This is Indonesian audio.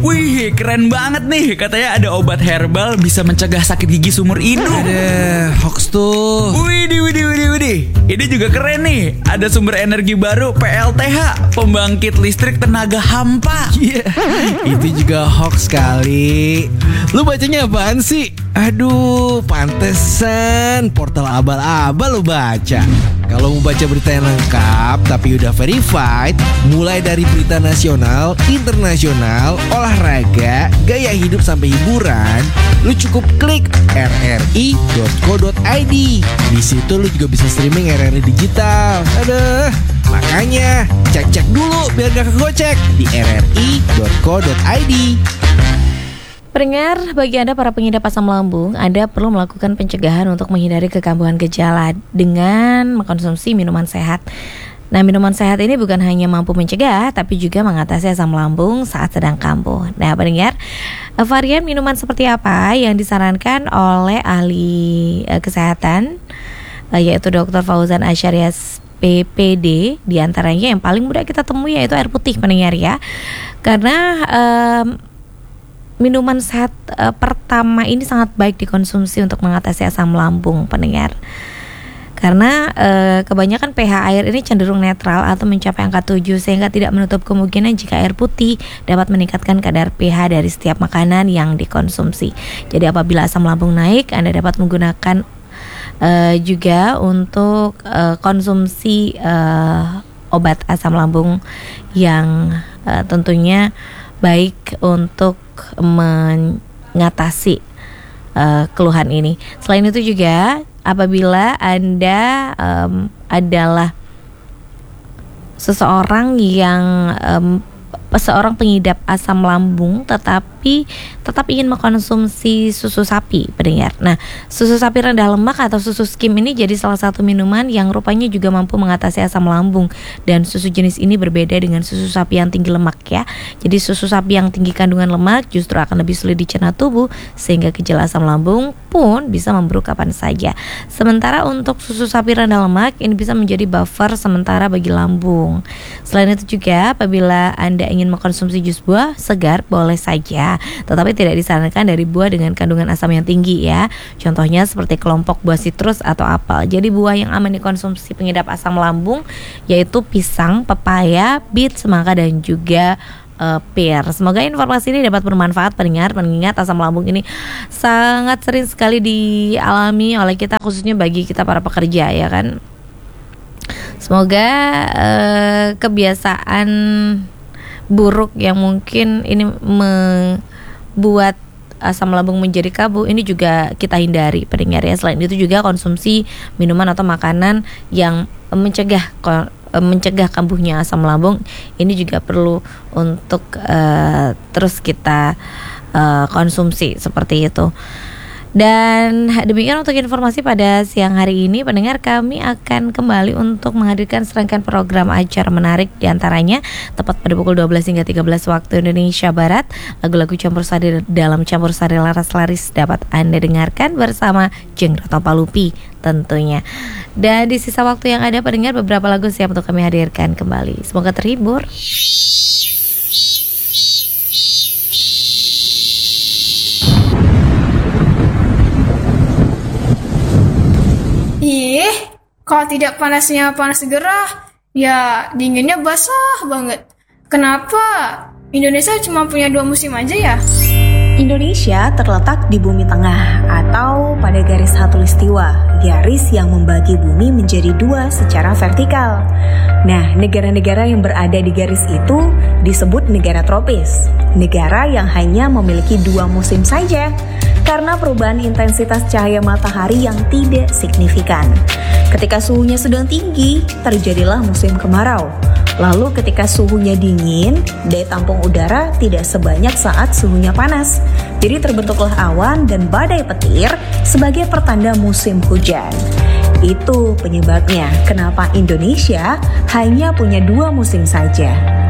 Wih, keren banget nih. Katanya ada obat herbal bisa mencegah sakit gigi seumur hidup. Ada hoax tuh. Widih. Ini juga keren nih. Ada sumber energi baru PLTH, pembangkit listrik tenaga hampa. Iya, itu juga hoax kali. Lu bacanya apaan sih? Aduh, pantesan portal abal-abal lu baca. Kalau mau baca berita yang lengkap tapi udah verified, mulai dari berita nasional, internasional, olahraga, gaya hidup sampai hiburan, lu cukup klik rri.co.id. Di situ lu juga bisa streaming RRI digital. Aduh, makanya cek dulu biar gak kegocek di rri.co.id. Pendengar, bagi Anda para pengidap asam lambung, Anda perlu melakukan pencegahan untuk menghindari kekambuhan gejala dengan mengkonsumsi minuman sehat. Nah, minuman sehat ini bukan hanya mampu mencegah, tapi juga mengatasi asam lambung saat sedang kambuh. Nah, pendengar, varian minuman seperti apa yang disarankan oleh ahli kesehatan, yaitu Dr. Fauzan Asyarias PPD, diantaranya yang paling mudah kita temui yaitu air putih, pendengar ya. Karena minuman sehat pertama ini sangat baik dikonsumsi untuk mengatasi asam lambung, pendengar. Karena kebanyakan pH air ini cenderung netral atau mencapai angka 7, sehingga tidak menutup kemungkinan jika air putih dapat meningkatkan kadar pH dari setiap makanan yang dikonsumsi. Jadi apabila asam lambung naik, Anda dapat menggunakan juga untuk konsumsi obat asam lambung yang tentunya baik untuk mengatasi keluhan ini. Selain itu juga apabila Anda adalah seseorang yang seorang pengidap asam lambung tetapi tetap ingin mengkonsumsi susu sapi, pendengar. Nah, susu sapi rendah lemak atau susu skim ini jadi salah satu minuman yang rupanya juga mampu mengatasi asam lambung, dan susu jenis ini berbeda dengan susu sapi yang tinggi lemak ya. Jadi susu sapi yang tinggi kandungan lemak justru akan lebih sulit dicerna tubuh, sehingga gejala asam lambung pun bisa memburuk kapan saja. Sementara untuk susu sapi rendah lemak ini bisa menjadi buffer sementara bagi lambung. Selain itu juga apabila Anda ingin mengkonsumsi jus buah segar boleh saja, tetapi tidak disarankan dari buah dengan kandungan asam yang tinggi ya. Contohnya seperti kelompok buah sitrus atau apel. Jadi buah yang aman dikonsumsi pengidap asam lambung yaitu pisang, pepaya, bit, semangka dan juga pear. Semoga informasi ini dapat bermanfaat, pendengar. Mengingat asam lambung ini sangat sering sekali dialami oleh kita, khususnya bagi kita para pekerja ya kan. Semoga kebiasaan buruk yang mungkin ini membuat asam lambung menjadi kambuh ini juga kita hindari, pendengar ya. Selain itu juga konsumsi minuman atau makanan yang mencegah kambuhnya asam lambung ini juga perlu untuk terus kita konsumsi seperti itu. Dan demikian untuk informasi pada siang hari ini, pendengar. Kami akan kembali untuk menghadirkan serangkaian program acara menarik, diantaranya tepat pada pukul 12 hingga 13 waktu Indonesia Barat. Lagu-lagu campur sari dalam campur sari laras laris dapat Anda dengarkan bersama Jeng Rata Palupi tentunya. Dan di sisa waktu yang ada, pendengar, beberapa lagu siap untuk kami hadirkan kembali. Semoga terhibur. Ih, kalau tidak panasnya panas gerah, ya dinginnya basah banget. Kenapa Indonesia cuma punya 2 musim aja ya? Indonesia terletak di bumi tengah atau pada garis khatulistiwa, garis yang membagi bumi menjadi 2 secara vertikal. Nah, negara-negara yang berada di garis itu disebut negara tropis, negara yang hanya memiliki 2 musim saja karena perubahan intensitas cahaya matahari yang tidak signifikan. Ketika suhunya sedang tinggi, terjadilah musim kemarau. Lalu ketika suhunya dingin, daya tampung udara tidak sebanyak saat suhunya panas. Jadi terbentuklah awan dan badai petir sebagai pertanda musim hujan. Itu penyebabnya kenapa Indonesia hanya punya 2 musim saja.